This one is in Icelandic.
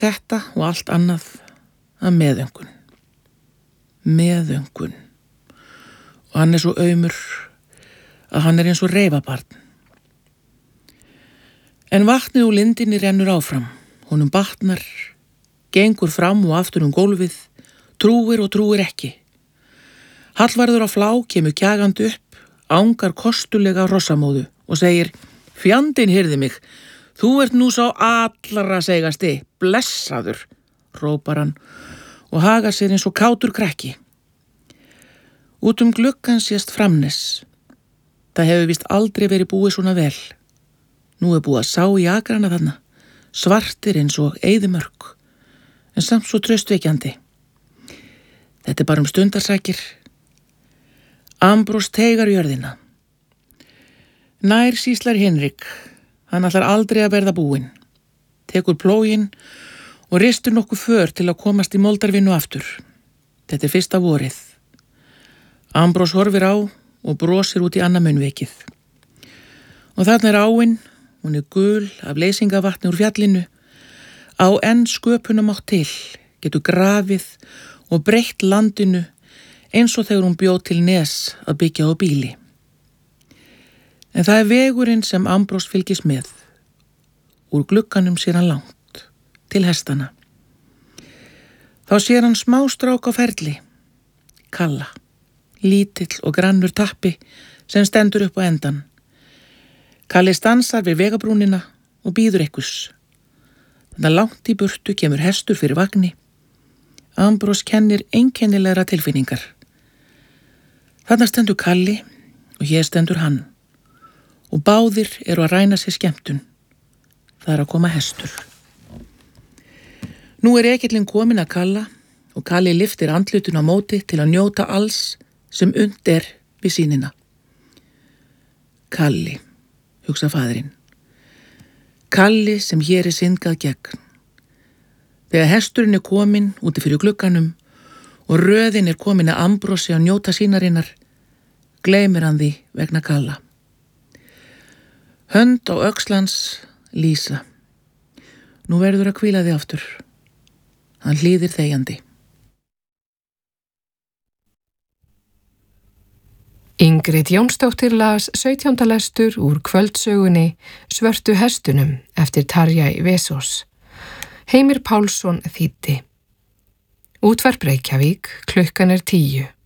Þetta og allt annað að meðöngun. Meðöngun. Og hann svo aumur að hann eins og reifabarn. En vatnið úr lindinni rennur áfram. Honum batnar, gengur fram og aftur gólfið, trúir og trúir ekki. Hallvarður á Flá kemur kjagandi upp, ángar kostulega hrossamóðu og segir: Fjandinn hirði mig, þú ert nú sá allra segasti, blessaður, hrópar hann og hagar sér eins og kátur krakki. Út gluggann sést Framnes. Það hefur víst aldrei verið búið svona vel. Nú búið að sá í akrana þarna, svartir eins og eyðimörk, en samt svo traustvekjandi. Þetta bara stundarsakir. Ambrós teygar jörðina. Nær sýslar Hinrik, hann ætlar aldrei að verða búinn. Tekur plóginn og ristur nokkuð för til að komast í moldarvinnu aftur. Þetta fyrsta vorið. Ambrós horfir á og brosir út í annað munnvikið. Og þarna áin, hún gul af leysingavatni úr fjallinu, á enn sköpunamátt til, getur grafið og breytt landinu eins og þegar hún bjóð til Nes að byggja á bíli. En það vegurinn sem Ambrós fylgist með. Úr glugganum sér hann langt, til hestana. Þá sér hann smástrák á ferli, Kalla, lítill og grannur tappi sem stendur upp á endan. Kalli stansar við vegabrúnina og bíður einhvers. Þannig langt í burtu kemur hestur fyrir vagni. Ambrós kennir einkennilegra tilfinningar. Þarna stendur Kalli og hér stendur hann. Og báðir að ræna sér skemmtun. Það að koma hestur. Nú ekillinn kominn að Kalla og Kalli lyftir andlutun á móti til að njóta alls sem und við sýnina. Kalli, hugsa faðirinn. Kalli sem hér syndgað gegn. Þegar hesturinn kominn úti fyrir glugganum og röðin komin að Ambrósi að njóta sínarinnar, gleymir hann því vegna Kalla. Hönd á öxlans Lísa. Nú verður að hvíla þig aftur. Hann hlýðir þegjandi. Ingrid Jónsdóttir las 17. lestur úr kvöldsögunni Svörtu hestunum eftir Tarjei Vesaas. Heimir Pálsson þýddi. Útvarp Reykjavík, klukkan 10.